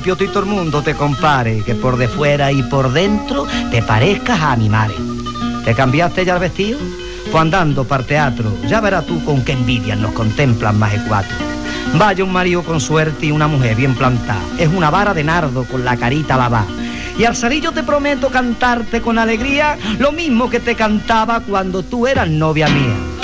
limpio tú y todo el mundo te compare, que por de fuera y por dentro te parezcas a mi madre. ¿Te cambiaste ya el vestido? Pues andando para teatro, ya verás tú con qué envidia nos contemplan más de 4. Vaya un marido con suerte y una mujer bien plantada, es una vara de nardo con la carita lavada. Y al salir yo te prometo cantarte con alegría lo mismo que te cantaba cuando tú eras novia mía.